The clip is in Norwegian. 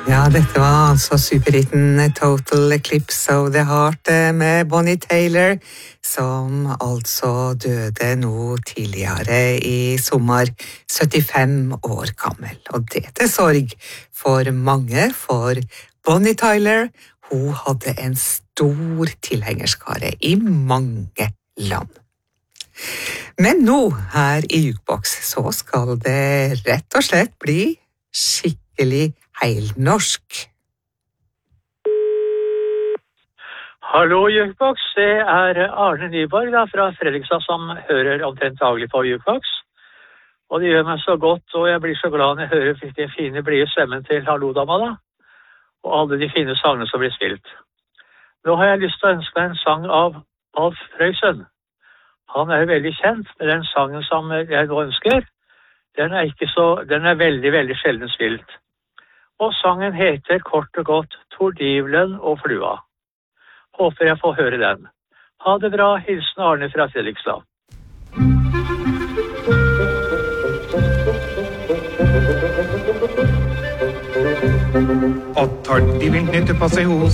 Ja, dette var altså superhitten Total Eclipse of the Heart med Bonnie Tyler, som altså døde nå tidligere i sommer, 75 år gammel. Og det til sorg for mange, for Bonnie Tyler, hun hadde en stor tilhengerskare i mange land. Men nå, her i Jukebox, så skal det rett og slett bli skikkelig heilnorsk. Hallo Jukebox, det Arne Nyborg da, fra Fredrikstad som hører omtrent daglig på Jukebox. Og det gjør meg så godt, og jeg blir så glad når jeg hører den fine blide stemmen til Hallo-dama da. Og alle de fine sangene som blir spilt. Nå har jeg lyst til å ønske en sang av Alf Prøysen. Han jo veldig kjent med den sangen som jeg nå ønsker. Den veldig, veldig sjelden spilt. Og sangen heter kort og godt Tordivelen og flua. Håper jeg får høre den. Ha det bra, hilsen Arne fra Fredrikstad. Og tordivelen knytter på seg hos